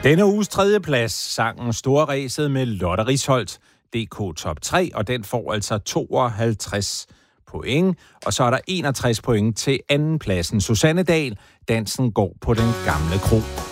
Denne uges tredjeplads, sangen Storræset med Lotte Risholt, DK Top 3, og den får altså 52 point. Og så er der 61 point til andenpladsen. Susanne Dahl, Dansen går på den gamle kro.